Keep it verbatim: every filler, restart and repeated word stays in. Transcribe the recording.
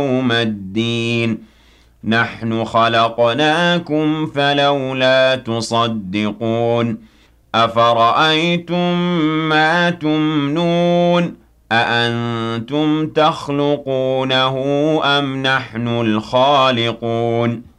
يوم الدين نحن خلقناكم فلولا تصدقون أفرأيتم ما تمنون أأنتم تخلقونه أم نحن الخالقون